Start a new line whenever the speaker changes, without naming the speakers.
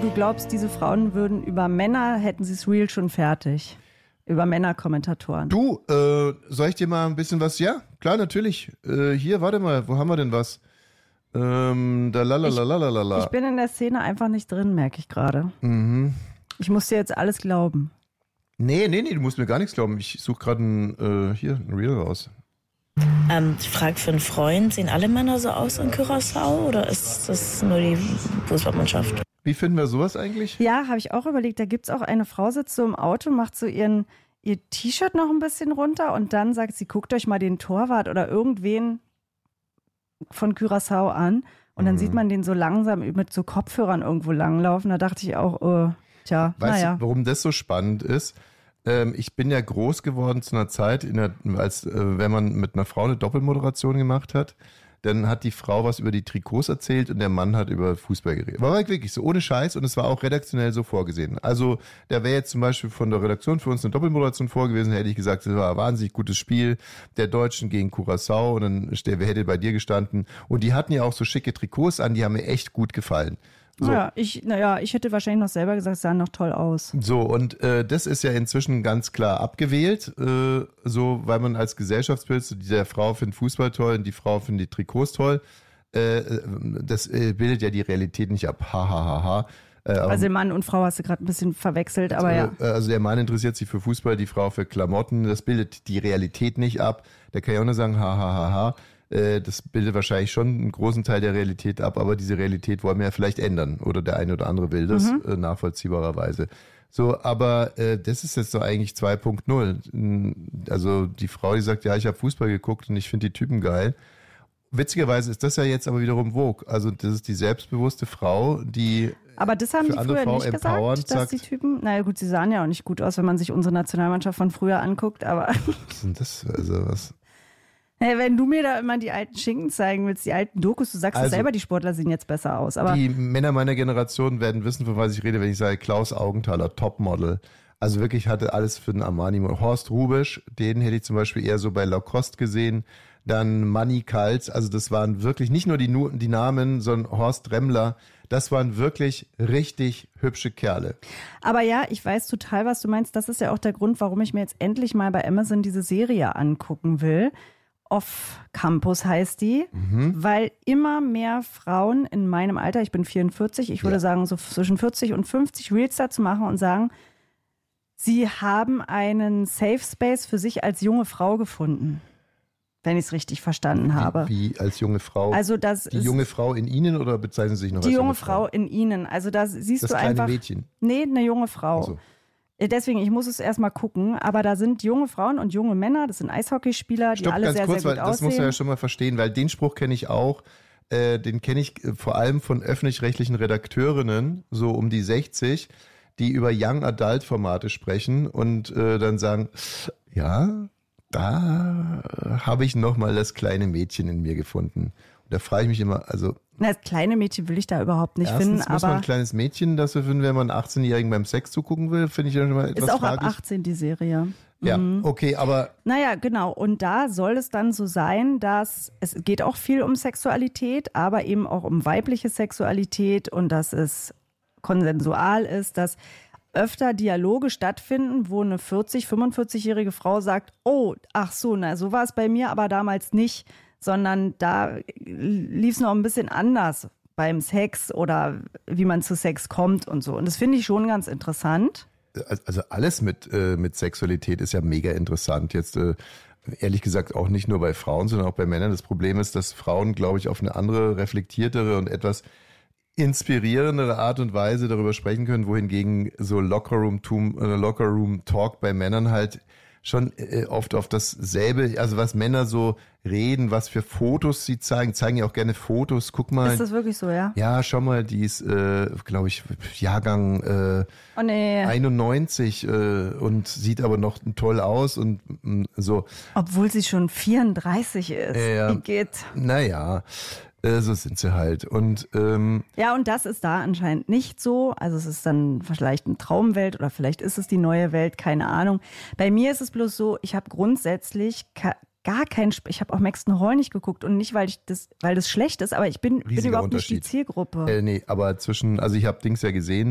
du glaubst, diese Frauen würden über Männer, hätten sie es real schon fertig. Über Männerkommentatoren.
Du, soll ich dir mal ein bisschen was? Ja, klar, natürlich. Hier, warte mal, wo haben wir denn was?
Ich bin in der Szene einfach nicht drin, merke ich gerade.
Mhm.
Ich muss dir jetzt alles glauben.
Nee, du musst mir gar nichts glauben. Ich suche gerade ein Reel raus.
Die Frage für einen Freund, sehen alle Männer so aus in Curaçao oder ist das nur die Fußballmannschaft?
Wie finden wir sowas eigentlich?
Ja, habe ich auch überlegt. Da gibt es auch eine Frau, sitzt so im Auto, macht so ihr T-Shirt noch ein bisschen runter und dann sagt sie, guckt euch mal den Torwart oder irgendwen von Curaçao an. Und dann sieht man den so langsam mit so Kopfhörern irgendwo langlaufen. Da dachte ich auch,
Weißt du, warum das so spannend ist? Ich bin ja groß geworden zu einer Zeit, wenn man mit einer Frau eine Doppelmoderation gemacht hat, dann hat die Frau was über die Trikots erzählt und der Mann hat über Fußball geredet. War wirklich so, ohne Scheiß, und es war auch redaktionell so vorgesehen. Also da wäre jetzt zum Beispiel von der Redaktion für uns eine Doppelmoderation vorgewesen, hätte ich gesagt, das war ein wahnsinnig gutes Spiel der Deutschen gegen Curaçao und dann hätte bei dir gestanden. Und die hatten ja auch so schicke Trikots an, die haben mir echt gut gefallen. So.
Ich hätte wahrscheinlich noch selber gesagt, es sah noch toll aus.
So, und das ist ja inzwischen ganz klar abgewählt, weil man als Gesellschaftsbild, der Frau findet Fußball toll und die Frau findet die Trikots toll. Das bildet ja die Realität nicht ab.
Also Mann und Frau hast du gerade ein bisschen verwechselt, aber ja.
Also der Mann interessiert sich für Fußball, die Frau für Klamotten. Das bildet die Realität nicht ab. Der kann ja auch nur sagen, das bildet wahrscheinlich schon einen großen Teil der Realität ab, aber diese Realität wollen wir ja vielleicht ändern. Oder der eine oder andere will das nachvollziehbarerweise. So, aber das ist jetzt doch eigentlich 2.0. Also die Frau, die sagt, ja, ich habe Fußball geguckt und ich finde die Typen geil. Witzigerweise ist das ja jetzt aber wiederum Vogue. Also das ist die selbstbewusste Frau, die
aber das haben die früher nicht gesagt, dass die Typen, naja gut, sie sahen ja auch nicht gut aus, wenn man sich unsere Nationalmannschaft von früher anguckt, aber
was sind das, also was?
Hey, wenn du mir da immer die alten Schinken zeigen willst, die alten Dokus, du sagst selber, die Sportler sehen jetzt besser aus. Aber
die Männer meiner Generation werden wissen, von was ich rede, wenn ich sage Klaus Augenthaler, Topmodel. Also wirklich hatte alles für den Armani. Horst Rubisch, den hätte ich zum Beispiel eher so bei Lacoste gesehen. Dann Manny Kals, also das waren wirklich nicht nur die Namen, sondern Horst Remmler. Das waren wirklich richtig hübsche Kerle.
Aber ja, ich weiß total, was du meinst. Das ist ja auch der Grund, warum ich mir jetzt endlich mal bei Amazon diese Serie angucken will. Off Campus heißt die, weil immer mehr Frauen in meinem Alter, ich bin 44, ich würde sagen so zwischen 40 und 50 Reels dazu machen und sagen, sie haben einen Safe Space für sich als junge Frau gefunden. Wenn ich es richtig verstanden habe.
Wie als junge Frau?
Also
die junge Frau in Ihnen oder bezeichnen Sie sich noch als
junge junge Frau in Ihnen. Also da siehst du einfach.
Das kleine Mädchen?
Nee, eine junge Frau.
Ach so.
Deswegen, ich muss es erstmal gucken, aber da sind junge Frauen und junge Männer, das sind Eishockeyspieler, die alle sehr, sehr gut aussehen.
Das muss man ja schon mal verstehen, weil den Spruch kenne ich auch, den kenne ich vor allem von öffentlich-rechtlichen Redakteurinnen, so um die 60, die über Young Adult Formate sprechen und dann sagen, ja, da habe ich nochmal das kleine Mädchen in mir gefunden. Und da frage ich mich immer, also...
Das kleine Mädchen will ich da überhaupt nicht
finden,
aber...
muss man ein kleines Mädchen dafür finden, wenn man einen 18-Jährigen beim Sex zugucken will, finde ich ja schon mal etwas fraglich.
Ist auch ab 18 die Serie.
Ja, okay, aber...
Naja, genau. Und da soll es dann so sein, dass es geht auch viel um Sexualität, aber eben auch um weibliche Sexualität und dass es konsensual ist, dass öfter Dialoge stattfinden, wo eine 45-jährige Frau sagt, oh, ach so, na, so war es bei mir aber damals nicht, sondern da lief es noch ein bisschen anders beim Sex oder wie man zu Sex kommt und so. Und das finde ich schon ganz interessant.
Also alles mit Sexualität ist ja mega interessant. Jetzt ehrlich gesagt auch nicht nur bei Frauen, sondern auch bei Männern. Das Problem ist, dass Frauen, glaube ich, auf eine andere, reflektiertere und etwas inspirierendere Art und Weise darüber sprechen können, wohingegen so Locker-Room-Talk bei Männern halt schon oft auf dasselbe, also was Männer so reden, was für Fotos sie zeigen ja auch gerne Fotos. Guck mal.
Ist das wirklich so, ja?
Ja, schau mal, die ist, glaube ich, Jahrgang 91 und sieht aber noch toll aus und so.
Obwohl sie schon 34 ist. Wie geht's?
Naja. So sind sie halt. Und
ja, und das ist da anscheinend nicht so. Also es ist dann vielleicht eine Traumwelt oder vielleicht ist es die neue Welt, keine Ahnung. Bei mir ist es bloß so, ich habe grundsätzlich ich habe auch Maxton Hall nicht geguckt und nicht, weil das schlecht ist, aber ich bin überhaupt nicht die Zielgruppe.
Nee, aber also ich habe Dings ja gesehen.